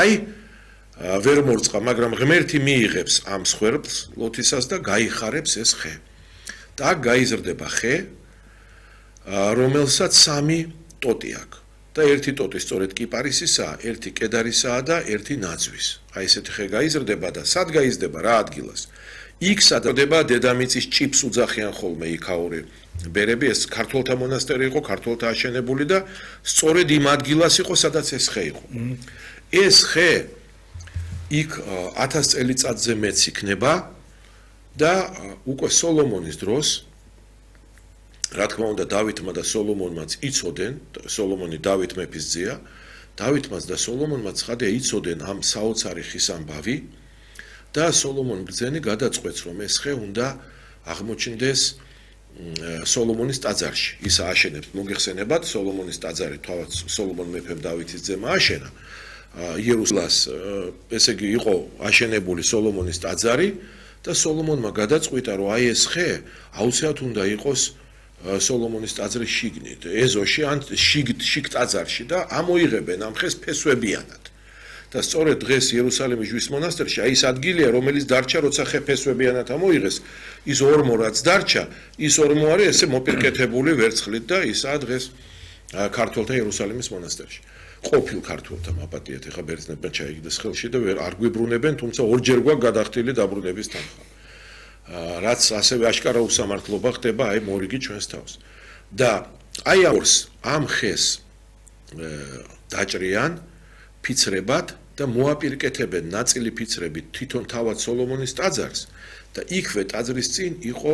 აი ვერ მორწყა, მაგრამ ღმერთი მიიღებს ამ სხვერპლს ლოთისას და გაიხარებს ეს ხე. და გაიზრდება ხე, რომელსაც 3 ტოტი აქვს. და ერთი ტოტი სწორედ კიპარისისაა, ერთი კედარისაა და ერთი ნაძვის. აი ესეთი ხე გაიზრდება და სად გაიზრდება რა ადგილას? იქ სადადება დედამიწის ჭიფს უძახიან ხოლმე იქაური ბერები, ეს ქართველთა მონასტერი იყო, ქართველთა აშენებული და სწორედ იმ ადგილას იყო, სადაც ეს ხე იყო. ეს ხე იქ 1000 წელიწადზე მეც იქნება და უკვე სოლომონის დროს, რა თქმა უნდა, დავითმა და სოლომონმაც იცოდნენ, სოლომონი დავით მეფის ძეა, დავითმაც და სოლომონმაც ხადია იცოდნენ ამ საოცარი ხის ამბავი და სოლომონ ბრძენი გადაწყვეტს, რომ ეს ხე უნდა აღმოჩნდეს სოლომონის ტაძარში. ის ააშენებს, მოგეხსენებათ, სოლომონის ტაძარი თავად სოლომონ მეფემ დავითის ძემა ააშენა. იერუსალიმს, ესე იგი, იყო აშენებული სოლომონის ტაძარი და სოლომონმა გადაწყვიტა, რომ აი ეს ხე აუცილებლად უნდა იყოს სოლომონის ტაძრის შიგნით, ეზოში ან შიგ ტაძარში და ამოიღებენ ამ ხეს ფესვებიანად. და სწორედ დღეს იერუსალიმის ჯვრის მონასტერში აი ეს ადგილია, რომელიც დარჩა, როცა ხე ფესვებიანად ამოიღეს, ის ორმო რაც დარჩა, ის ორმო არის ესე მოპირკეთებული ვერცხლით და ისაა დღეს ქართველთა იერუსალიმის მონასტერში. ყოფილ ქართველთა მაპატიეთ, ეხა ბერძნებთან ჩაიგდეს ხელში და არ გვიბრუნებენ, თუმცა ორჯერ გვაქვს გადახდილი დაბრუნების თანხა. რაც ასევე აშკარა უსამართლობა ხდება აი მორიგი ჩვენს თავს. და აი ამ ხეს დაჭრიან ფიცრებად და მოაპირკეთებენ ნაწილი ფიცრებით თვითონ თავად სოლომონის ტაძარს და იქვე ტაძრის წინ იყო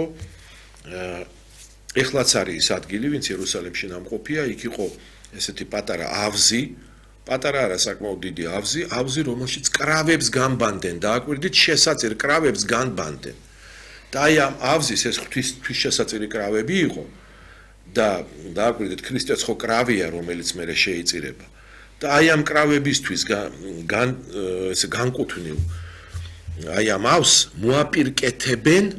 ეხლაც არის ის ადგილი, ვინც იერუსალიმში ნამყოფია, იქ იყო ესეთი პატარა ავზი, პატარა არა საკმაოდ დიდი ავზი, რომელშიც კრავებს განბანდნენ და აკვირდით შესაწირ კრავებს განბანდნენ. და აი ამ ავზის ეს ღვთის შესაწირი კრავები იყო და აკვირდით ქრისტეც ხო კრავია, რომელიც მერე შეიწირება. და აი ამ კრავებისთვის განკუთვნილ აი ამ ავზს მოაპირკეთებენ